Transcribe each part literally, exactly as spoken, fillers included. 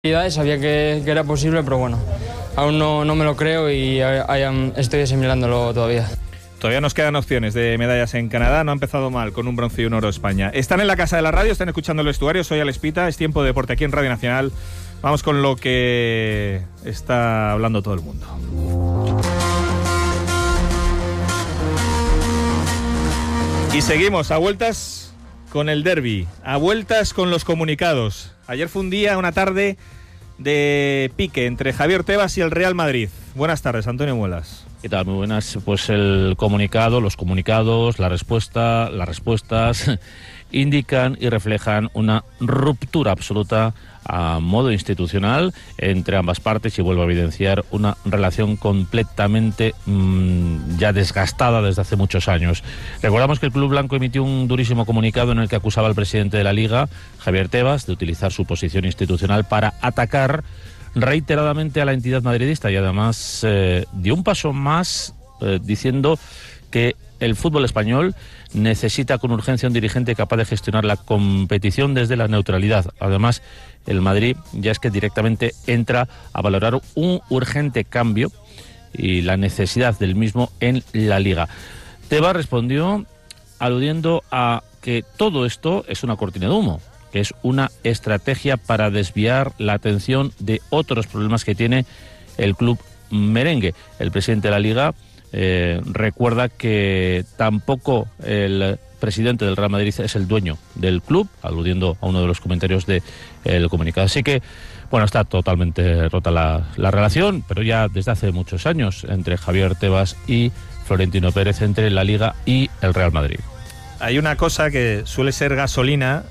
Sabía que, que era posible, pero bueno, aún no, no me lo creo y I, estoy asimilándolo todavía. Todavía nos quedan opciones de medallas en Canadá. No ha empezado mal con un bronce y un oro España. Están en la casa de la radio, están escuchando el vestuario. Soy Alex Pita, es tiempo de deporte aquí en Radio Nacional. Vamos con lo que está hablando todo el mundo. Y seguimos a vueltas con el derbi, a vueltas con los comunicados. Ayer fue un día, una tarde de pique entre Javier Tebas y el Real Madrid. Buenas tardes, Antonio Muelas. ¿Qué tal? Muy buenas. Pues el comunicado, los comunicados, la respuesta, las respuestas indican y reflejan una ruptura absoluta a modo institucional entre ambas partes y vuelvo a evidenciar una relación completamente mmm, ya desgastada desde hace muchos años. Recordamos que el Club Blanco emitió un durísimo comunicado en el que acusaba al presidente de la Liga, Javier Tebas, de utilizar su posición institucional para atacar reiteradamente a la entidad madridista y además eh, dio un paso más eh, diciendo que el fútbol español necesita con urgencia un dirigente capaz de gestionar la competición desde la neutralidad. Además, el Madrid ya es que directamente entra a valorar un urgente cambio y la necesidad del mismo en la Liga. Tebas respondió aludiendo a que todo esto es una cortina de humo, que es una estrategia para desviar la atención de otros problemas que tiene el club merengue. El presidente de la Liga Eh, recuerda que tampoco el presidente del Real Madrid es el dueño del club, aludiendo a uno de los comentarios del comunicado. Así que, bueno, está totalmente rota la, la relación, pero ya desde hace muchos años, entre Javier Tebas y Florentino Pérez, entre la Liga y el Real Madrid. Hay una cosa que suele ser gasolina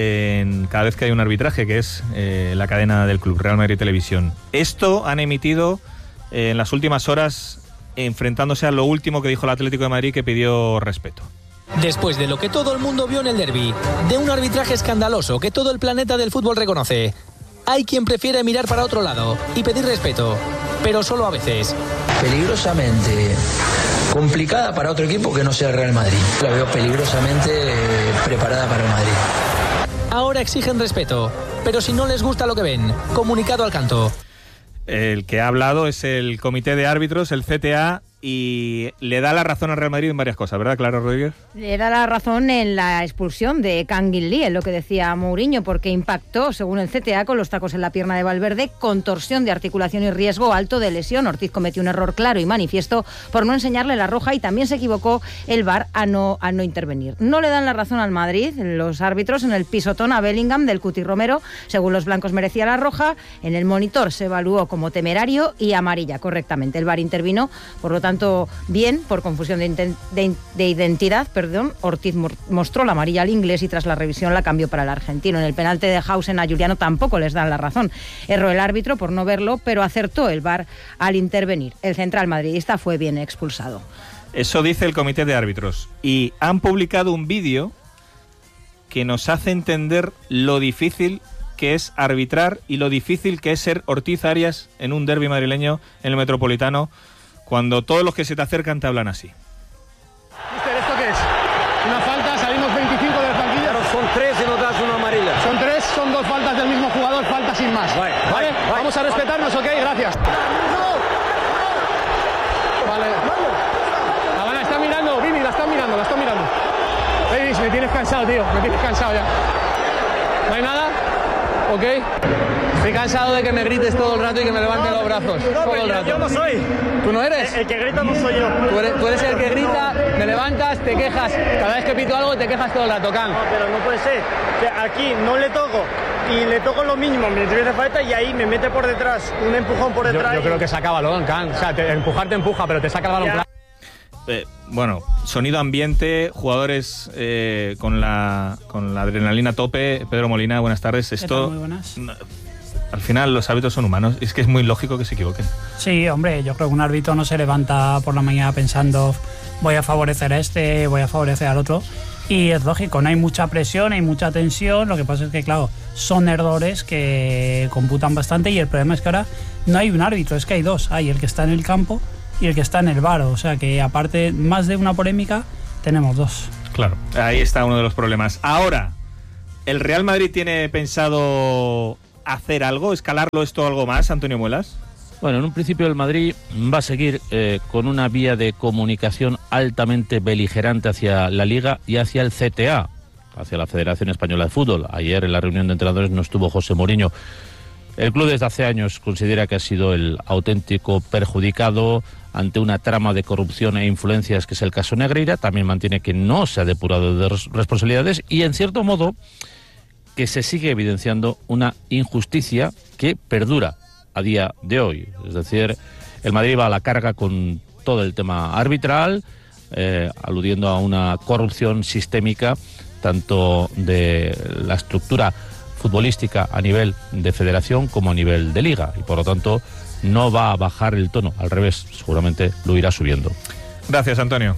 en cada vez que hay un arbitraje, que es eh, la cadena del club, Real Madrid Televisión. Esto han emitido eh, en las últimas horas, enfrentándose a lo último que dijo el Atlético de Madrid, que pidió respeto. Después de lo que todo el mundo vio en el derbi, de un arbitraje escandaloso que todo el planeta del fútbol reconoce, hay quien prefiere mirar para otro lado y pedir respeto, pero solo a veces. Peligrosamente complicada para otro equipo que no sea el Real Madrid. La veo peligrosamente preparada para el Madrid. Ahora exigen respeto, pero si no les gusta lo que ven, comunicado al canto. El que ha hablado es el Comité de Árbitros, el C T A, y le da la razón al Real Madrid en varias cosas, ¿verdad, Clara Rodríguez? Le da la razón en la expulsión de Kangin Lee, en lo que decía Mourinho, porque impactó, según el C T A, con los tacos en la pierna de Valverde, contorsión de articulación y riesgo alto de lesión. Ortiz cometió un error claro y manifiesto por no enseñarle la roja y también se equivocó el V A R a no, a no intervenir. No le dan la razón al Madrid los árbitros en el pisotón a Bellingham del Cuti Romero. Según los blancos merecía la roja, en el monitor se evaluó como temerario y amarilla correctamente. El V A R intervino, por lo tanto, tanto bien, por confusión de, de, de identidad, perdón, Ortiz mostró la amarilla al inglés y tras la revisión la cambió para el argentino. En el penalti de Hausen a Juliano tampoco les dan la razón. Erró el árbitro por no verlo, pero acertó el V A R al intervenir. El central madridista fue bien expulsado. Eso dice el Comité de Árbitros. Y han publicado un vídeo que nos hace entender lo difícil que es arbitrar y lo difícil que es ser Ortiz Arias en un derbi madrileño en el Metropolitano, cuando todos los que se te acercan te hablan así. Mister, ¿esto qué es? ¿Una falta? ¿Salimos veinticinco de la banquilla? Claro, son tres y nos das una amarilla. Son tres, son dos faltas del mismo jugador, falta sin más. Vale, ¿Vale? vale, Vamos a respetarnos, ¿ok? Gracias. Vale. La van a estar mirando, Vini, la están mirando, la están mirando. Davis, me tienes cansado, tío, me tienes cansado ya. ¿No hay nada? ¿Ok? Estoy cansado de que me grites todo el rato y que me levanten los brazos. No, todo el rato. Yo no soy. ¿Tú no eres? El, el que grita no soy yo. Tú eres, tú eres el que grita, me levantas, te quejas. Cada vez que pito algo te quejas todo el rato, Can. No, pero no puede ser. Que aquí no le toco y le toco lo mínimo, me hace falta y ahí me mete por detrás, un empujón por detrás. Yo, yo y... creo que saca balón, Can. O sea, te, empujar te empuja, pero te saca el balón claro. Eh, bueno, sonido ambiente, jugadores eh, con la con la adrenalina a tope. Pedro Molina, buenas tardes. Esto, muy buenas. Al final los árbitros son humanos, es que es muy lógico que se equivoquen. Sí, hombre, yo creo que un árbitro no se levanta por la mañana pensando voy a favorecer a este, voy a favorecer al otro. Y es lógico, no hay mucha presión, hay mucha tensión. Lo que pasa es que, claro, son errores que computan bastante y el problema es que ahora no hay un árbitro, es que hay dos. Hay el que está en el campo y el que está en el V A R. O sea que aparte, más de una polémica, tenemos dos. Claro, ahí está uno de los problemas. Ahora, ¿el Real Madrid tiene pensado hacer algo, escalarlo esto algo más, Antonio Muelas? Bueno, en un principio el Madrid va a seguir eh, con una vía de comunicación altamente beligerante hacia la Liga y hacia el C T A, hacia la Federación Española de Fútbol. Ayer en la reunión de entrenadores no estuvo José Mourinho. El club desde hace años considera que ha sido el auténtico perjudicado ante una trama de corrupción e influencias que es el caso Negreira. También mantiene que no se ha depurado de responsabilidades y, en cierto modo, que se sigue evidenciando una injusticia que perdura a día de hoy. Es decir, el Madrid va a la carga con todo el tema arbitral, eh, aludiendo a una corrupción sistémica tanto de la estructura futbolística a nivel de federación como a nivel de liga, y por lo tanto no va a bajar el tono, al revés, seguramente lo irá subiendo. Gracias, Antonio.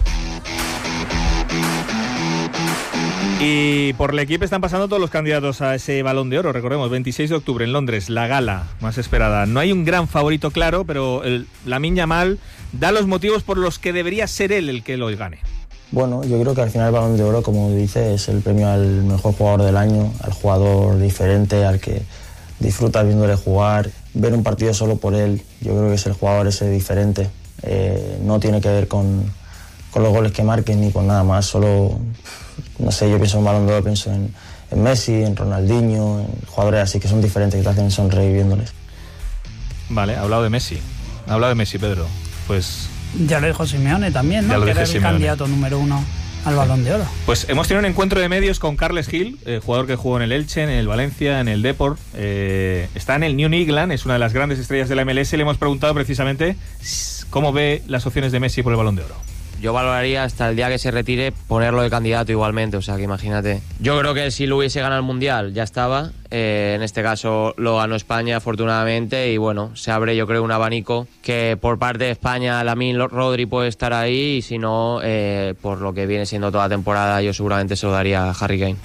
Y por el equipo están pasando todos los candidatos a ese Balón de Oro. Recordemos, veintiséis de octubre en Londres, la gala más esperada. No hay un gran favorito claro, pero el Lamine Yamal da los motivos por los que debería ser él el que lo gane. Bueno, yo creo que al final el Balón de Oro, como dice, es el premio al mejor jugador del año, al jugador diferente, al que disfruta viéndole jugar, ver un partido solo por él. Yo creo que es el jugador ese diferente. Eh, no tiene que ver con, con los goles que marquen ni con nada más, solo... No sé, yo pienso en Balón de Oro, pienso en, en Messi, en Ronaldinho, en jugadores así que son diferentes, que te hacen sonreír viéndoles. Vale, ha hablado de Messi. Ha hablado de Messi, Pedro. Pues... Ya lo dijo Simeone también, ¿no? Que era el Simeone, candidato número uno al Balón de Oro. Pues hemos tenido un encuentro de medios con Carles Gil, eh, jugador que jugó en el Elche, en el Valencia, en el Depor. Eh, está en el New England, es una de las grandes estrellas de la M L S. Le hemos preguntado precisamente cómo ve las opciones de Messi por el Balón de Oro. Yo valoraría hasta el día que se retire ponerlo de candidato igualmente, o sea que imagínate. Yo creo que si lo hubiese ganado el Mundial ya estaba, eh, en este caso lo ganó España afortunadamente y bueno, se abre yo creo un abanico que por parte de España Lamine Rodri puede estar ahí y si no, eh, por lo que viene siendo toda la temporada yo seguramente se lo daría a Harry Kane.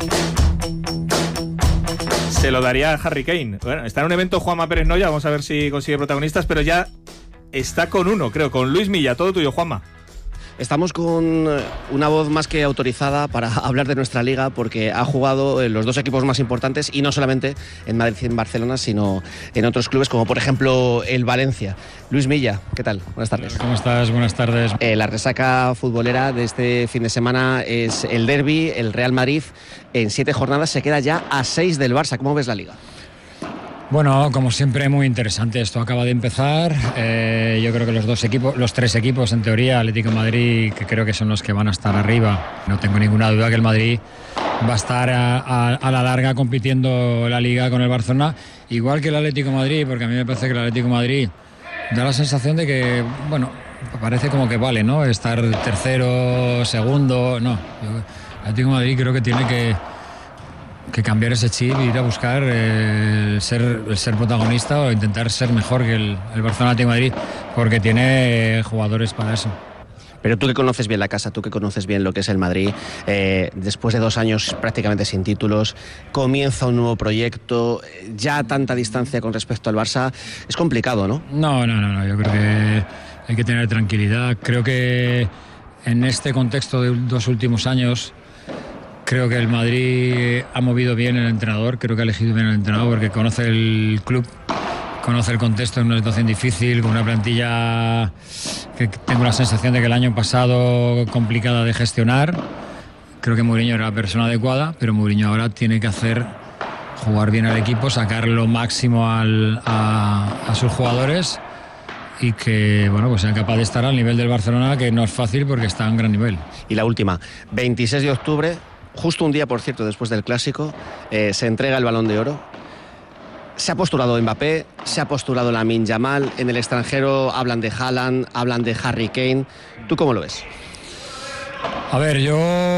Se lo daría a Harry Kane. Bueno, está en un evento Juanma Pérez Noya, vamos a ver si consigue protagonistas, pero ya está con uno, creo, con Luis Milla. Todo tuyo, Juanma. Estamos con una voz más que autorizada para hablar de nuestra liga porque ha jugado en los dos equipos más importantes y no solamente en Madrid y en Barcelona, sino en otros clubes como por ejemplo el Valencia. Luis Milla, ¿qué tal? Buenas tardes. ¿Cómo estás? Buenas tardes. Eh, la resaca futbolera de este fin de semana es el derbi, el Real Madrid. En siete jornadas se queda ya a seis del Barça. ¿Cómo ves la liga? Bueno, como siempre, muy interesante. Esto acaba de empezar. Eh, yo creo que los dos equipos, los tres equipos, en teoría, Atlético de Madrid, que creo que son los que van a estar arriba. No tengo ninguna duda que el Madrid va a estar a, a, a la larga compitiendo la Liga con el Barcelona, igual que el Atlético de Madrid, porque a mí me parece que el Atlético de Madrid da la sensación de que, bueno, parece como que vale, ¿no? Estar tercero, segundo, no. Yo, el Atlético de Madrid creo que tiene que que cambiar ese chip e ir a buscar eh, el, ser, el ser protagonista o intentar ser mejor que el, el Barcelona de Madrid, porque tiene jugadores para eso. Pero tú que conoces bien la casa, tú que conoces bien lo que es el Madrid, eh, después de dos años prácticamente sin títulos, comienza un nuevo proyecto, ya a tanta distancia con respecto al Barça, es complicado, ¿no? No, no, no, no, yo creo que hay que tener tranquilidad. Creo que en este contexto de dos últimos años, creo que el Madrid ha movido bien el entrenador, creo que ha elegido bien el entrenador porque conoce el club, conoce el contexto en una situación difícil, con una plantilla que tengo la sensación de que el año pasado complicada de gestionar. Creo que Mourinho era la persona adecuada, pero Mourinho ahora tiene que hacer jugar bien al equipo, sacar lo máximo al, a, a sus jugadores y que bueno, pues sean capaces de estar al nivel del Barcelona, que no es fácil porque está a un gran nivel. Y la última, veintiséis de octubre, justo un día, por cierto, después del Clásico, eh, se entrega el Balón de Oro. Se ha postulado Mbappé, se ha postulado Lamine Yamal, en el extranjero hablan de Haaland, hablan de Harry Kane. ¿Tú cómo lo ves? A ver, yo...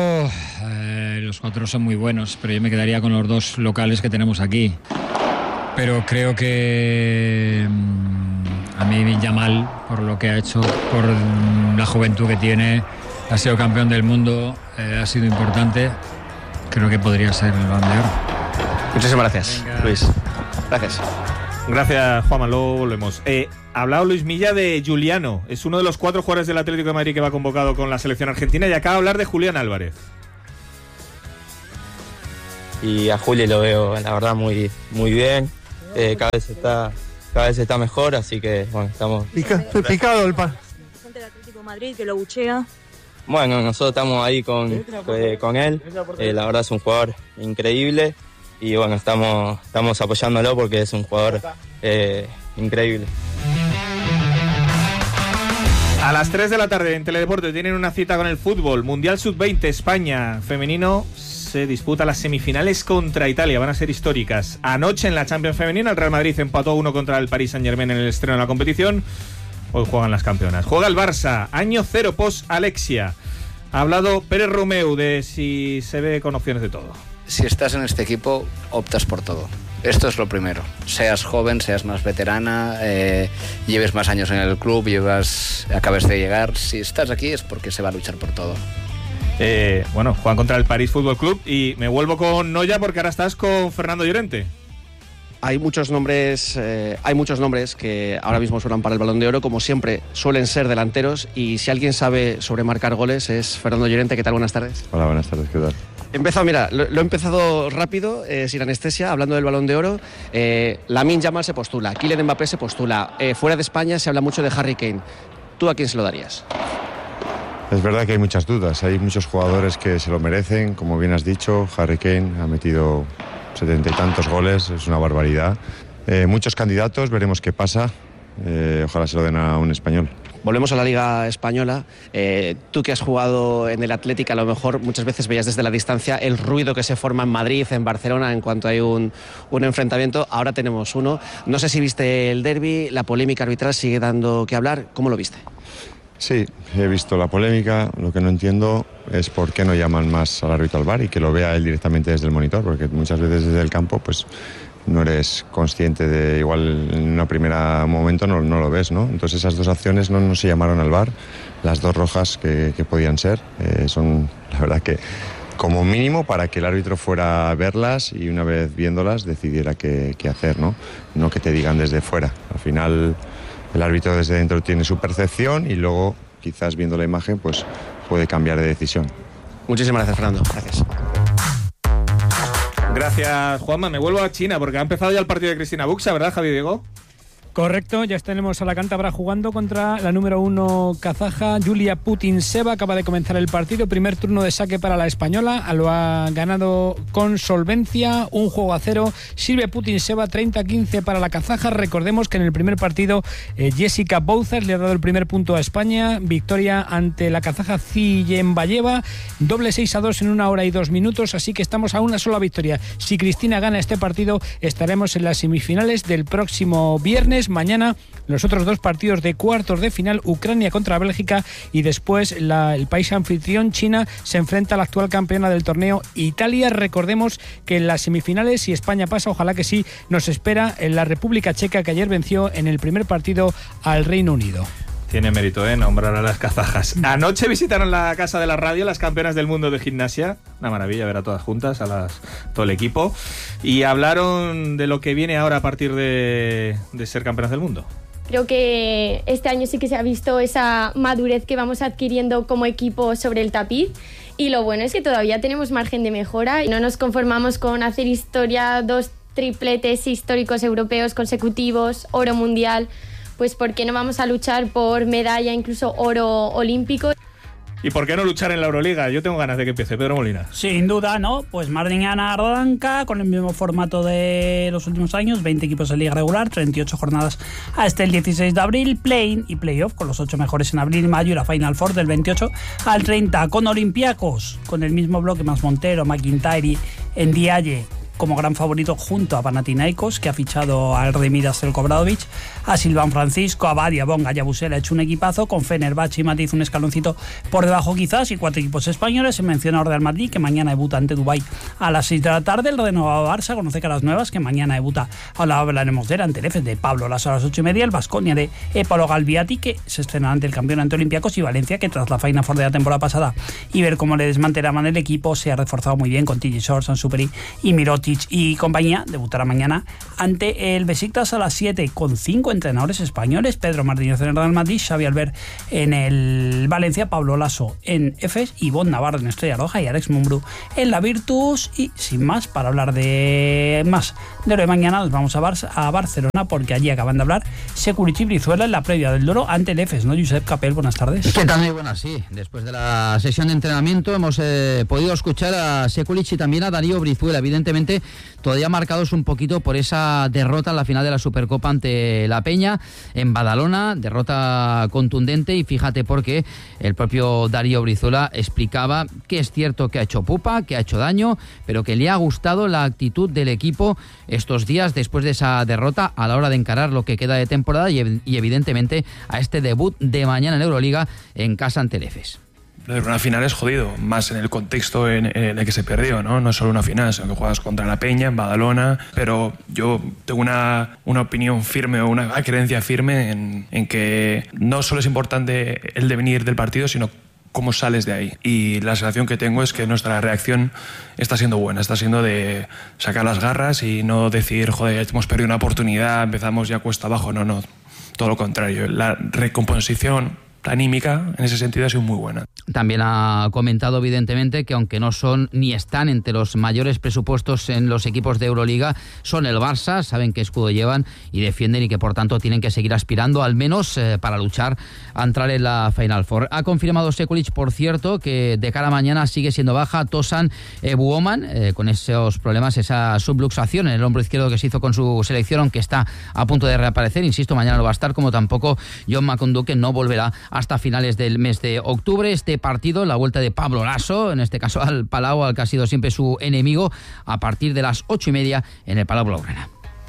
Eh, los cuatro son muy buenos, pero yo me quedaría con los dos locales que tenemos aquí. Pero creo que... A mí Yamal, por lo que ha hecho, por la juventud que tiene, ha sido campeón del mundo, eh, ha sido importante. Creo que podría ser el Balón de Oro. Muchísimas gracias, Venga. Luis. Gracias. Gracias, Juanma. Luego volvemos. Eh, ha hablado Luis Milla de Giuliano. Es uno de los cuatro jugadores del Atlético de Madrid que va convocado con la selección argentina y acaba de hablar de Julián Álvarez. y a Juli lo veo, la verdad, muy, muy bien. Eh, cada vez está, cada vez está mejor, así que, bueno, estamos... Pica, picado el pan. Gente del Atlético Madrid que lo buchea. Bueno, nosotros estamos ahí con, eh, con él. Eh, la verdad es un jugador increíble y, bueno, estamos, estamos apoyándolo porque es un jugador eh, increíble. A las tres de la tarde en Teledeporte tienen una cita con el fútbol. Mundial sub veinte España femenino se disputa las semifinales contra Italia. Van a ser históricas. Anoche en la Champions femenina el Real Madrid empató a uno contra el Paris Saint-Germain en el estreno de la competición. Hoy juegan las campeonas. Juega el Barça, año cero post Alexia. Ha hablado Pérez Romeu de si se ve con opciones de todo. Si estás en este equipo, optas por todo. Esto es lo primero. Seas joven, seas más veterana, eh, lleves más años en el club, llevas, acabes de llegar. Si estás aquí es porque se va a luchar por todo. Eh, bueno, juegan contra el París Fútbol Club y me vuelvo con Noya porque ahora estás con Fernando Llorente. Hay muchos nombres, eh, hay muchos nombres que ahora mismo suenan para el Balón de Oro, como siempre suelen ser delanteros, y si alguien sabe sobre marcar goles es Fernando Llorente. ¿Qué tal? Buenas tardes. Hola, buenas tardes, ¿qué tal? Empezado, mira, lo, lo he empezado rápido, eh, sin anestesia, hablando del Balón de Oro. Eh, Lamine Yamal se postula, Kylian Mbappé se postula, eh, fuera de España se habla mucho de Harry Kane. ¿Tú a quién se lo darías? Es verdad que hay muchas dudas, hay muchos jugadores que se lo merecen, como bien has dicho. Harry Kane ha metido setenta y tantos goles, es una barbaridad. Eh, muchos candidatos, veremos qué pasa, eh, ojalá se lo den a un español. Volvemos a la Liga Española. Eh, tú que has jugado en el Atlético, a lo mejor muchas veces veías desde la distancia el ruido que se forma en Madrid, en Barcelona, en cuanto hay un, un enfrentamiento. Ahora tenemos uno. No sé si viste el derbi, la polémica arbitral sigue dando que hablar. ¿Cómo lo viste? Sí, he visto la polémica. Lo que no entiendo es por qué no llaman más al árbitro al V A R y que lo vea él directamente desde el monitor, porque muchas veces desde el campo pues no eres consciente de, igual en un primer momento no, no lo ves, ¿no? Entonces esas dos acciones no, no se llamaron al V A R, las dos rojas que, que podían ser, eh, son la verdad que como mínimo para que el árbitro fuera a verlas y una vez viéndolas decidiera qué, qué hacer, ¿no? No que te digan desde fuera. Al final el árbitro desde dentro tiene su percepción y luego quizás viendo la imagen pues puede cambiar de decisión. Muchísimas gracias, Fernando. Gracias. Gracias, Juanma. Me vuelvo a China porque ha empezado ya el partido de Cristina Buxa, ¿verdad, Javi Diego? Correcto, ya tenemos a la cántabra jugando contra la número uno kazaja, Yulia Putintseva. Acaba de comenzar el partido, primer turno de saque para la española, lo ha ganado con solvencia, un juego a cero. Silvia Putintseva, treinta a quince para la kazaja. Recordemos que en el primer partido eh, Jessica Bouzas le ha dado el primer punto a España, victoria ante la kazaja Ziyembayeva, doble seis a dos en una hora y dos minutos, así que estamos a una sola victoria. Si Cristina gana este partido, estaremos en las semifinales del próximo viernes. Mañana los otros dos partidos de cuartos de final, Ucrania contra Bélgica, y después la, el país anfitrión, China, se enfrenta a la actual campeona del torneo, Italia. Recordemos que en las semifinales, si España pasa, ojalá que sí, nos espera en la República Checa, que ayer venció en el primer partido al Reino Unido. Tiene mérito, ¿eh? Nombrar a las kazajas. Anoche visitaron la Casa de la Radio las campeonas del mundo de gimnasia. Una maravilla ver a todas juntas, a las, todo el equipo. Y hablaron de lo que viene ahora a partir de, de ser campeonas del mundo. Creo que este año sí que se ha visto esa madurez que vamos adquiriendo como equipo sobre el tapiz. Y lo bueno es que todavía tenemos margen de mejora y no nos conformamos con hacer historia, dos tripletes históricos europeos consecutivos, oro mundial. Pues ¿por qué no vamos a luchar por medalla, incluso oro olímpico? ¿Y por qué no luchar en la Euroliga? Yo tengo ganas de que empiece. Pedro Molina. Sin duda, ¿no? Pues mañana arranca con el mismo formato de los últimos años, veinte equipos de liga regular, treinta y ocho jornadas hasta el dieciséis de abril, play-in y play-off con los ocho mejores en abril y mayo, y la Final Four del veintiocho al treinta, con Olympiacos, con el mismo bloque más Montero, McIntyre y Ndiaye como gran favorito junto a Panathinaikos, que ha fichado al Remidas Zelko Obradovic, a Silvan Francisco, a Badia, Bonga, Yabusel, ha hecho un equipazo, con Fenerbahce y Matiz un escaloncito por debajo quizás, y cuatro equipos españoles. Se menciona Real Madrid, que mañana debuta ante Dubái a las seis de la tarde, el renovado Barça conoce caras nuevas, que mañana debuta, ahora hablaremos de él, ante el F de Pablo Lasso a las ocho y media, el Baskonia de Epalo Galviati, que se estrena ante el campeón ante Olympiacos, y Valencia, que tras la Final Four de la temporada pasada y ver cómo le desmantelaban el equipo, se ha reforzado muy bien con T J Shorts, Ansuperi y Mirotic Ilicic y compañía debutará mañana ante el Besiktas a las siete, con cinco entrenadores españoles: Pedro Martínez en el Real Madrid, Xavi Albert en el Valencia, Pablo Lasso en Efes, Ivonne Navarro en Estrella Roja y Alex Mumbrú en la Virtus. Y sin más, para hablar de más de lo de mañana, nos vamos a, Bar a Barcelona, porque allí acaban de hablar Sekulic y Brizuela en la previa del Duero ante el Efes, ¿no? Josep Capel, buenas tardes. ¿Qué tal? Muy buenas, sí. Después de la sesión de entrenamiento hemos eh, podido escuchar a Sekulic y también a Darío Brizuela, evidentemente todavía marcados un poquito por esa derrota en la final de la Supercopa ante la Peña en Badalona, derrota contundente. Y fíjate, porque el propio Darío Brizuela explicaba que es cierto que ha hecho pupa, que ha hecho daño, pero que le ha gustado la actitud del equipo estos días después de esa derrota a la hora de encarar lo que queda de temporada y, y evidentemente a este debut de mañana en Euroliga en casa ante el Efes. Una final es jodido, más en el contexto en, en el que se perdió, ¿no? No es solo una final, sino que juegas contra la Peña, en Badalona, pero yo tengo una, una opinión firme o una creencia firme en, en que no solo es importante el devenir del partido, sino cómo sales de ahí. Y la sensación que tengo es que nuestra reacción está siendo buena, está siendo de sacar las garras y no decir, joder, hemos perdido una oportunidad, empezamos ya cuesta abajo. No, no, todo lo contrario. La recomposición anímica en ese sentido ha sido muy buena. También ha comentado evidentemente que aunque no son ni están entre los mayores presupuestos en los equipos de Euroliga, son el Barça, saben qué escudo llevan y defienden, y que por tanto tienen que seguir aspirando al menos eh, para luchar a entrar en la Final Four. Ha confirmado Sekulic, por cierto, que de cara a mañana sigue siendo baja Tosan eh, Buoman, eh, con esos problemas, esa subluxación en el hombro izquierdo que se hizo con su selección, aunque está a punto de reaparecer. Insisto, mañana no va a estar, como tampoco John McConduck, que no volverá hasta finales del mes de octubre. Este partido, la vuelta de Pablo Lasso, en este caso al Palau, al que ha sido siempre su enemigo, a partir de las ocho y media en el Palau Blaugrana.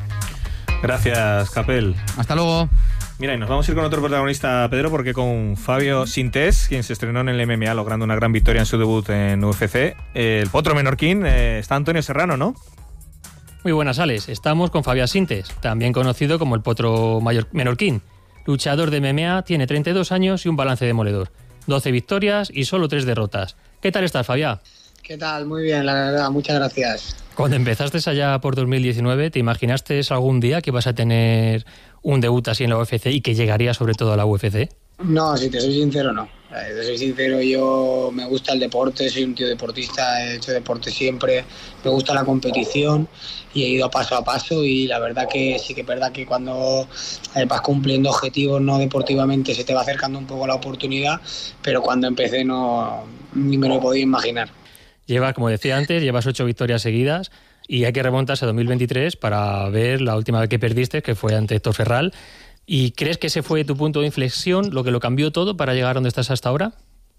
Gracias, Capel. Hasta luego. Mira, y nos vamos a ir con otro protagonista, Pedro, porque con Fabio Sintés, quien se estrenó en el M M A logrando una gran victoria en su debut en U F C, el potro menorquín, eh, está Antonio Serrano, ¿no? Muy buenas, Alex. Estamos con Fabio Sintés, también conocido como el potro mayor menorquín. Luchador de M M A, tiene treinta y dos años y un balance demoledor. doce victorias y solo tres derrotas. ¿Qué tal estás, Fabián? ¿Qué tal? Muy bien, la verdad, muchas gracias. Cuando empezaste allá por dos mil diecinueve, ¿te imaginaste algún día que ibas a tener un debut así en la U F C y que llegaría sobre todo a la U F C? No, si te soy sincero, no. Si te soy sincero, yo me gusta el deporte, soy un tío deportista, he hecho deporte siempre, me gusta la competición y he ido paso a paso, y la verdad que sí que es verdad que cuando vas cumpliendo objetivos no deportivamente se te va acercando un poco la oportunidad, pero cuando empecé no ni me lo podía imaginar. Llevas, como decía antes, llevas ocho victorias seguidas y hay que remontarse a dos mil veintitrés para ver la última vez que perdiste, que fue ante Héctor Ferral. ¿Y crees que ese fue tu punto de inflexión, lo que lo cambió todo para llegar a donde estás hasta ahora?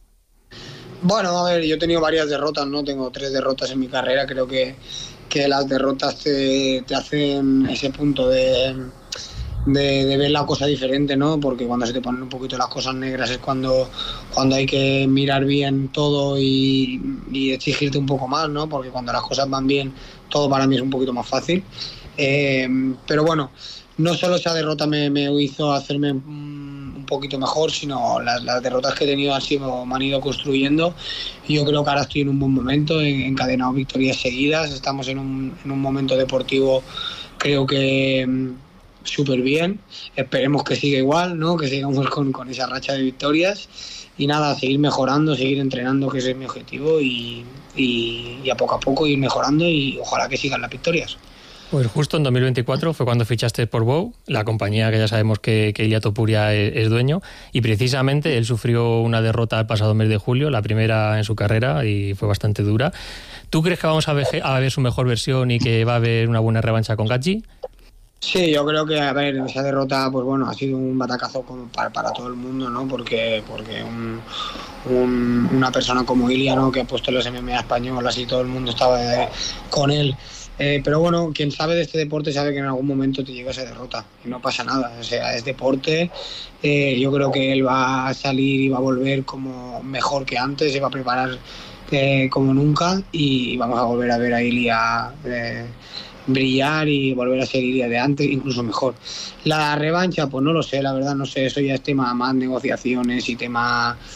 Bueno, a ver, yo he tenido varias derrotas, ¿no? Tengo tres derrotas en mi carrera. Creo que, que las derrotas te, te hacen ese punto de, de, de ver la cosa diferente, ¿no? Porque cuando se te ponen un poquito las cosas negras es cuando, cuando hay que mirar bien todo y, y exigirte un poco más, ¿no? Porque cuando las cosas van bien, todo para mí es un poquito más fácil. Eh, pero bueno, no solo esa derrota me, me hizo hacerme un poquito mejor, sino las, las derrotas que he tenido han sido, me han ido construyendo, y yo creo que ahora estoy en un buen momento, he encadenado victorias seguidas, estamos en un, en un momento deportivo, creo que súper bien, esperemos que siga igual, ¿no? Que sigamos con, con esa racha de victorias, y nada, seguir mejorando, seguir entrenando, que ese es mi objetivo, y, y, y a poco a poco ir mejorando, y ojalá que sigan las victorias. Pues justo en dos mil veinticuatro fue cuando fichaste por Bow, la compañía que ya sabemos que, que Ilia Topuria es, es dueño, y precisamente él sufrió una derrota el pasado mes de julio, la primera en su carrera, y fue bastante dura. ¿Tú crees que vamos a ver, a ver su mejor versión y que va a haber una buena revancha con Gaethje? Sí, yo creo que, a ver, esa derrota, pues bueno, ha sido un batacazo como para, para todo el mundo, ¿no? Porque, porque un, un, una persona como Ilia, ¿no? Que ha puesto los M M A españolas y todo el mundo estaba de, con él. Eh, pero bueno, quien sabe de este deporte sabe que en algún momento te llega esa derrota y no pasa nada, o sea, es deporte. Eh, yo creo que él va a salir y va a volver como mejor que antes, se va a preparar eh, como nunca, y vamos a volver a ver a Ilia eh, brillar y volver a ser Ilia de antes, incluso mejor. La revancha, pues no lo sé, la verdad no sé, eso ya es tema más negociaciones y tema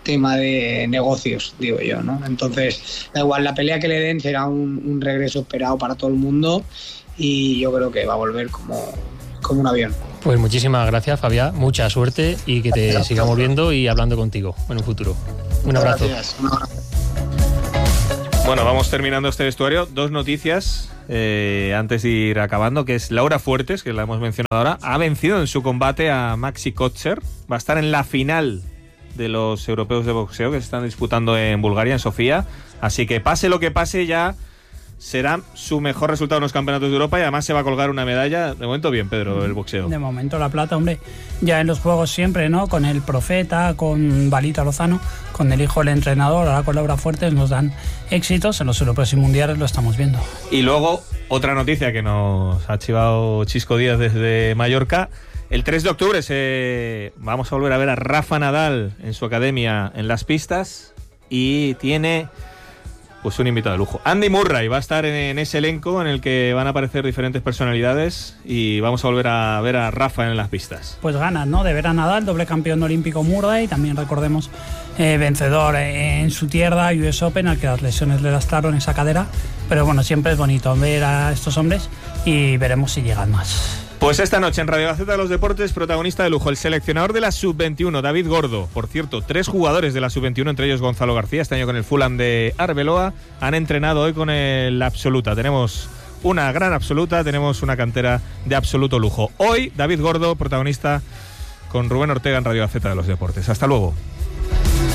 tema de negocios, digo yo, ¿no? Entonces, da igual, la pelea que le den será un, un regreso esperado para todo el mundo y yo creo que va a volver como, como un avión. Pues muchísimas gracias, Fabián, mucha suerte y que te gracias, sigamos viendo y hablando contigo en un futuro. Un abrazo. Gracias, un abrazo. Bueno, vamos terminando este vestuario. Dos noticias eh, antes de ir acabando, que es Laura Fuertes, que la hemos mencionado ahora, ha vencido en su combate a Maxi Kotzer. Va a estar en la final de los europeos de boxeo que se están disputando en Bulgaria, en Sofía. Así que pase lo que pase, ya será su mejor resultado en los campeonatos de Europa y además se va a colgar una medalla. De momento bien, Pedro, el boxeo. De momento la plata, hombre. Ya en los juegos siempre, ¿no? Con el Profeta, con Balita Lozano, con el hijo del entrenador, ahora con Laura Fuertes nos dan éxitos. En los europeos y mundiales lo estamos viendo. Y luego, otra noticia que nos ha chivado Chisco Díaz desde Mallorca. El tres de octubre se... vamos a volver a ver a Rafa Nadal en su academia en las pistas y tiene... pues un invitado de lujo. Andy Murray va a estar en ese elenco en el que van a aparecer diferentes personalidades y vamos a volver a ver a Rafa en las pistas. Pues ganas, ¿no? De ver a Nadal, doble campeón olímpico Murray, también recordemos eh, vencedor en su tierra, U S Open, al que las lesiones le lastraron esa cadera. Pero bueno, siempre es bonito ver a estos hombres y veremos si llegan más. Pues esta noche en Radio Gaceta de los Deportes, protagonista de lujo, el seleccionador de la sub veintiuno, David Gordo. Por cierto, tres jugadores de la sub veintiuno, entre ellos Gonzalo García, este año con el Fulham de Arbeloa, han entrenado hoy con el Absoluta. Tenemos una gran Absoluta, tenemos una cantera de absoluto lujo. Hoy, David Gordo, protagonista con Rubén Ortega en Radio Gaceta de los Deportes. Hasta luego.